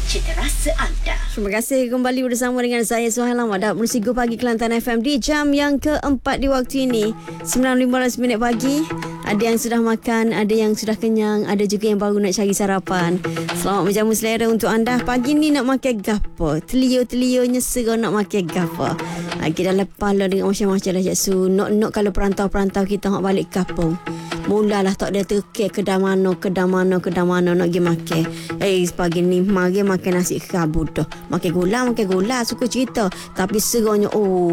cita rasa anda. Terima kasih kembali bersama dengan saya Suhaila Madat Musigo Pagi Kelantan FM di jam yang keempat di waktu ini 9.15 minit pagi. Ada yang sudah makan, ada yang sudah kenyang, ada juga yang baru nak cari sarapan. Selamat menjamu selera untuk anda. Pagi ni nak makan gapo? Telio-telionya serah nak makan gapo? Kita dah lepas lah dengan macam-macam lah Cik Su. Nok-nok kalau perantau-perantau kita nak balik kampung. Mulalah tak ada terkek kedai mana nak pergi makan. Pagi ni mari makan nasi kabut dah. Makan gula suka cerita. Tapi serahnya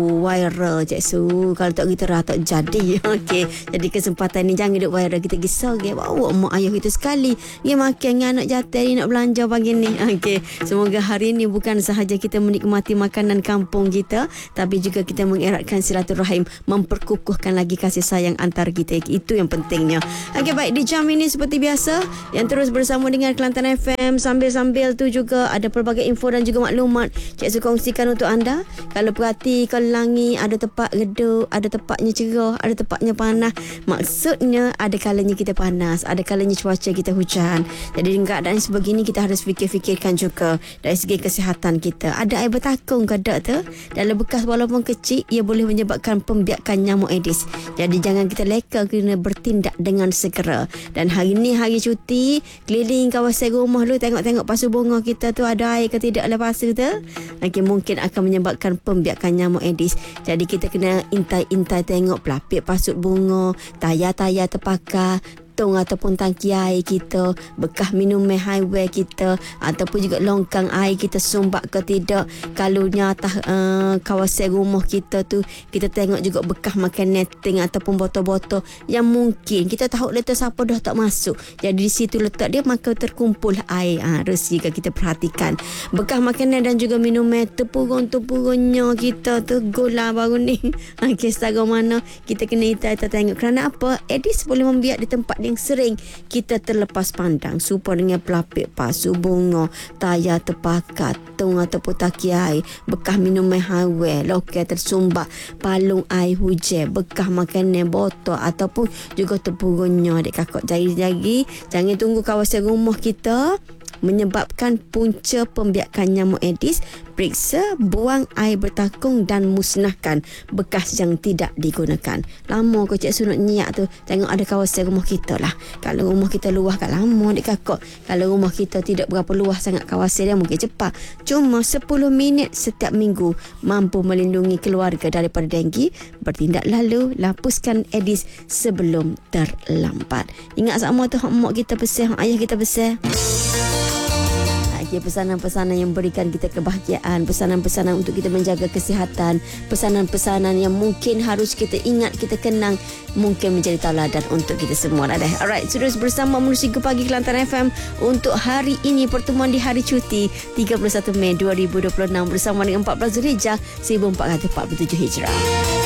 viral Cik Su. Kalau tak kita rasa tak jadi. Okey. Jadi kesempatan ni jangan duk viral, kita pergi sore bawa mak ayah kita sekali. Dia makan dengan anak jatuh ni nak belanja pagi ni. Okey. Semoga hari ni bukan sahaja kita menikmati makanan kampung kita, tapi juga kita mengeratkan silaturahim, memperkukuhkan lagi kasih sayang antara kita. Itu yang penting. Okey, baik, di jam ini seperti biasa yang terus bersama dengan Kelantan FM, sambil-sambil tu juga ada pelbagai info dan juga maklumat Cik Su kongsikan untuk anda. Kalau perhati kalau langit ada tempat redup, ada tempatnya cerah, ada tempatnya panas. Maksudnya ada kalanya kita panas, ada kalanya cuaca kita hujan. Jadi dengan keadaan sebegini kita harus fikir-fikirkan juga dari segi kesihatan kita. Ada air bertakung ke tak tu? Dalam bekas walaupun kecil, ia boleh menyebabkan pembiakan nyamuk Aedes. Jadi jangan kita leka kena bertindak dengan segera. Dan hari ni hari cuti, keliling kawasan rumah lu, tengok-tengok pasu bunga kita tu ada air ke tidak dalam pasu tu. Mungkin akan menyebabkan pembiakan nyamuk Aedes. Jadi kita kena intai-intai tengok pelapik pasu bunga, tayar-tayar terpakai, ataupun tangki air kita, bekas minum highway kita, ataupun juga longkang air kita sumbat ke tidak. Kalau nyata kawasan rumah kita tu kita tengok juga bekas makan netting ataupun botol-botol yang mungkin kita tahu letak siapa dah tak masuk. Jadi di situ letak dia maka terkumpul air. Harus juga kita perhatikan bekas makanan dan juga minuman, tepurun-tepurunnya kita tu gula baru ni. Setara mana kita kena kita tengok. Kerana apa? Aedes boleh membiak di tempat yang sering kita terlepas pandang, serupa dengan pelapik pasu bunga, tayar terpakat, tung ataupun taki air, bekas minuman highway, lokal tersumbat, palung air hujan, bekas makanan botol ataupun juga tepurunnya dek kakak. Jadi jangan tunggu kawasan rumah kita menyebabkan punca pembiakan nyamuk Aedes. Periksa, buang air bertakung dan musnahkan bekas yang tidak digunakan. Lama kau Cik Su nak nyiak tu, tengok ada kawasan rumah kita lah. Kalau rumah kita luas kan lama dek kakak. Kalau rumah kita tidak berapa luas sangat kawasan dia, mungkin cepat. Cuma 10 minit setiap minggu mampu melindungi keluarga daripada denggi. Bertindak lalu, lapuskan Aedes sebelum terlambat. Ingat sama tu hak mak kita pesan, hak ayah kita pesan. Pesanan-pesanan yang berikan kita kebahagiaan, pesanan-pesanan untuk kita menjaga kesihatan, pesanan-pesanan yang mungkin harus kita ingat, kita kenang, mungkin menjadi tauladan untuk kita semua. Alright, terus bersama Musigo Pagi Kelantan FM untuk hari ini, pertemuan di hari cuti 31 Mei 2026 bersama dengan 14 Zulhijjah 1447 Hijrah.